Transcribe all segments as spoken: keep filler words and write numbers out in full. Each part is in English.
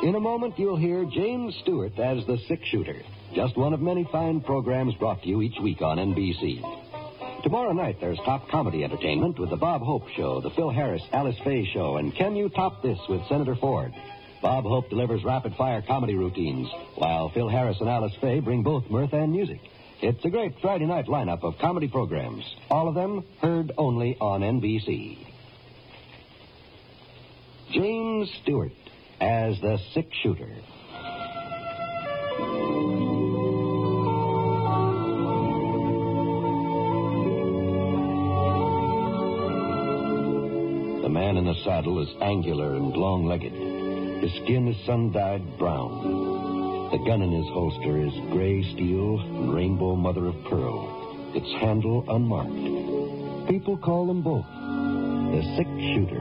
In a moment, you'll hear James Stewart as the Six Shooter. Just one of many fine programs brought to you each week on N B C. Tomorrow night, there's top comedy entertainment with the Bob Hope Show, the Phil Harris, Alice Faye Show, and Can You Top This with Senator Ford. Bob Hope delivers rapid-fire comedy routines, while Phil Harris and Alice Faye bring both mirth and music. It's a great Friday night lineup of comedy programs, all of them heard only on N B C. James Stewart as the Six Shooter. The man in the saddle is angular and long-legged. His skin is sun-dyed brown. The gun in his holster is gray steel and rainbow mother of pearl, its handle unmarked. People call them both the Six Shooter.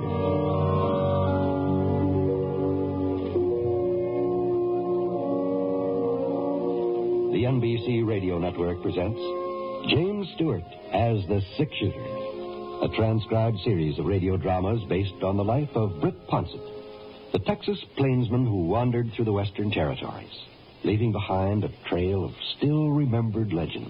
The N B C Radio Network presents James Stewart as the Six Shooter, a transcribed series of radio dramas based on the life of Britt Ponsett, the Texas plainsman who wandered through the Western Territories, leaving behind a trail of still-remembered legends.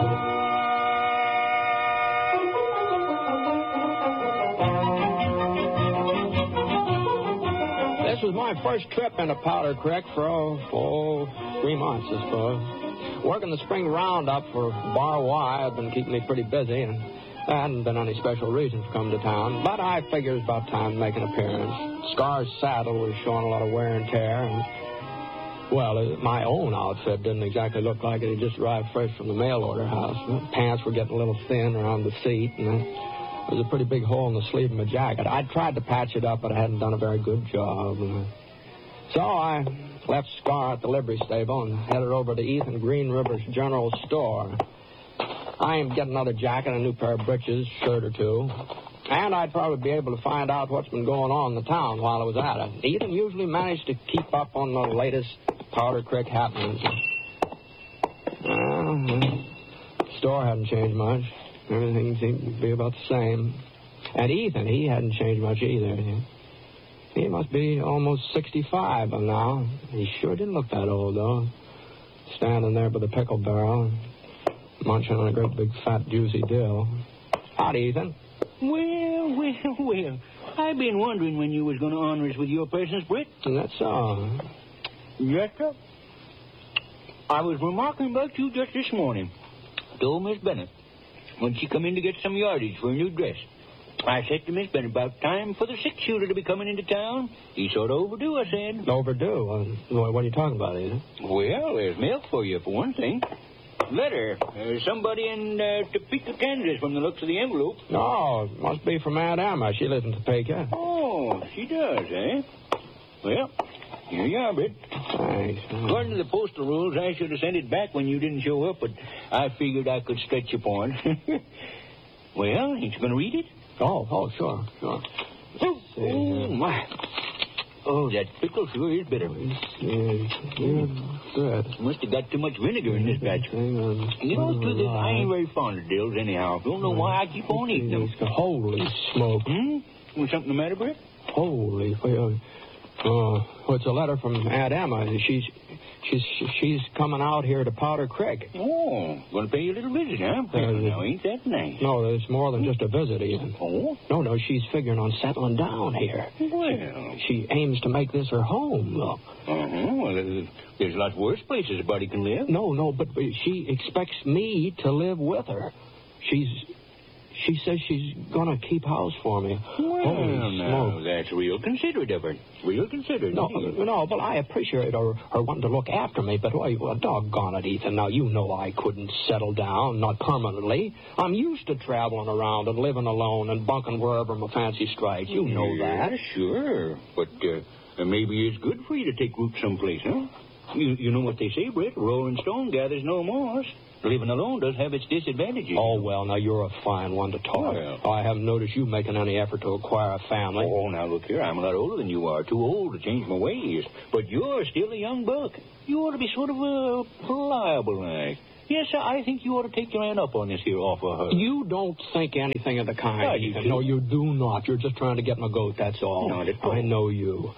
This was my first trip into Powder Creek for, oh, oh, three months, I suppose. Working the spring roundup for Bar Y had been keeping me pretty busy, and there hadn't been any special reason for coming to town. But I figured it was about time to make an appearance. Scar's saddle was showing a lot of wear and tear, and, well, my own outfit didn't exactly look like it. It just arrived fresh from the mail order house. The pants were getting a little thin around the seat, and there was a pretty big hole in the sleeve of my jacket. I tried to patch it up, but I hadn't done a very good job. So I left Scar at the livery stable and headed over to Ethan Green River's General Store. I aimed to get another jacket, a new pair of breeches, shirt or two, and I'd probably be able to find out what's been going on in the town while I was at it. Ethan usually managed to keep up on the latest Powder Creek happenings. Well, the store hadn't changed much. Everything seemed to be about the same. And Ethan, he hadn't changed much either. He must be almost sixty-five by now. He sure didn't look that old, though. Standing there by the pickle barrel, munching on a great big fat juicy dill. Howdy, Ethan. Well, well, well. I've been wondering when you was going to honor us with your presence, Britt. That's all. Yes, sir. I was remarking about you just this morning. Told Miss Bennett when she come in to get some yardage for a new dress. I said to Miss Bennett, about time for the six-shooter to be coming into town. He's sort of overdue, I said. Overdue? Uh, what are you talking about, Ethan? Well, there's milk for you, for one thing. Letter. Uh, somebody in uh, Topeka, Kansas, from the looks of the envelope. Oh, it must be from Aunt Emma. She lives in Topeka. Oh, she does, eh? Well, here you are, Britt. Thanks. According to the postal rules, I should have sent it back when you didn't show up, but I figured I could stretch your point. Well, ain't you going to read it? Oh, oh, sure, sure. Oh, oh, my. Oh, that pickle sure is bitter. Yeah, good. Must have got too much vinegar in this batch. You know, the truth is, I ain't very fond of dills anyhow. Don't know why I keep on eating them. Holy smoke. Hmm? Was something the matter, Britt? Holy... Uh, well, it's a letter from Aunt Emma. She's... She's she's coming out here to Powder Creek. Oh, going to pay you a little visit, huh? Uh, now, ain't that nice? No, it's more than just a visit, Ethan. Oh? No, no, she's figuring on settling down here. Well. She aims to make this her home, look. Uh-huh. Well, there's, there's a lot worse places a body can live. No, no, but she expects me to live with her. She's... She says she's going to keep house for me. Well, Holy now, smoke. that's real considerate of her. Real considerate. No, no, but I appreciate her, her wanting to look after me, but, well, doggone it, Ethan. Now, you know I couldn't settle down, not permanently. I'm used to traveling around and living alone and bunking wherever my fancy strikes. You know yeah, that. Sure. But uh, maybe it's good for you to take root someplace, huh? You, you know what they say, Britt? Rolling stone gathers no moss. Living alone does have its disadvantages. Oh, well, now, you're a fine one to talk. Well. I haven't noticed you making any effort to acquire a family. Oh, now, look here. I'm a lot older than you are. Too old to change my ways. But you're still a young buck. You ought to be sort of uh, pliable like. Yes, sir, I think you ought to take your hand up on this here offer. You don't think anything of the kind, I Ethan. do. No, you do not. You're just trying to get my goat, that's all. Not at all. I know you.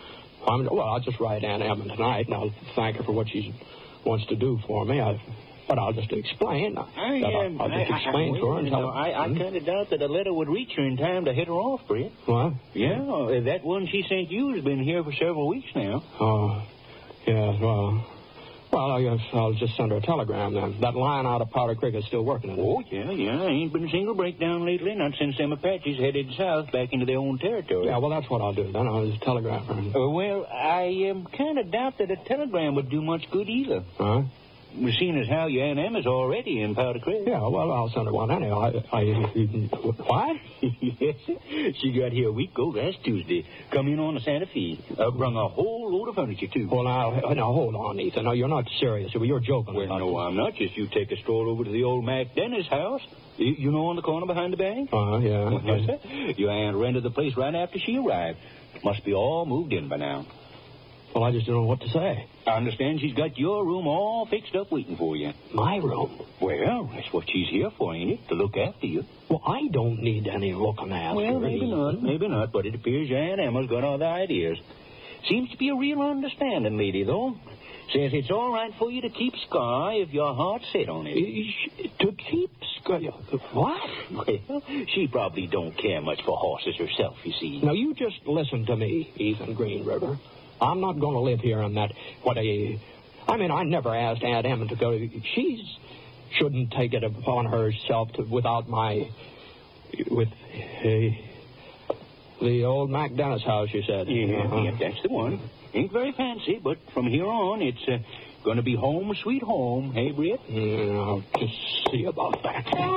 I'm, well, I'll just write Aunt Emma tonight, and I'll thank her for what she wants to do for me. I, but I'll just explain. I, I, I'll, I'll just I, explain I, to her and you tell know, her. I, I Hmm? kind of doubt that a letter would reach her in time to hit her off, Brett. What? Yeah, uh, that one she sent you has been here for several weeks now. Oh, yeah, well... Well, I guess I'll just send her a telegram then. That line out of Powder Creek is still working. Isn't it? Oh, yeah, yeah. Ain't been a single breakdown lately, not since them Apaches headed south back into their own territory. Yeah, well, that's what I'll do then. I'll just telegraph her. Uh, well, I um, kind of doubt that a telegram would do much good either. Huh? Seeing as how your Aunt Emma's already in Powder Creek. Yeah, well, I'll send her one anyway. I, I, what? Yes, she got here a week ago last Tuesday. Come in on the Santa Fe. Uh, brung a whole load of furniture, too. Well, now, now, hold on, Ethan. No, you're not serious. You're joking. Well, about no, this. I'm not. Just you take a stroll over to the old Mac Dennis house. You, you know, on the corner behind the bank? Uh, yeah. Yes, sir. Your aunt rented the place right after she arrived. Must be all moved in by now. Well, I just don't know what to say. I understand she's got your room all fixed up waiting for you. My room? Well, that's what she's here for, ain't it? To look after you. Well, I don't need any looking after. Well, maybe Ethan. not, maybe not, but it appears your Aunt Emma's got other ideas. Seems to be a real understanding lady, though. Says it's all right for you to keep Sky if your heart's set on it. To keep Sky... What? Well, she probably don't care much for horses herself, you see. Now, you just listen to me, Ethan Green River. I'm not going to live here on that, what a... I mean, I never asked Aunt Emma to go. She shouldn't take it upon herself to, without my... With... Uh, the old Mac Dennis house, you said. Yeah, uh-huh. yeah, that's the one. Ain't very fancy, but from here on, it's uh, going to be home sweet home. Hey, Britt? Yeah, I'll just see about that.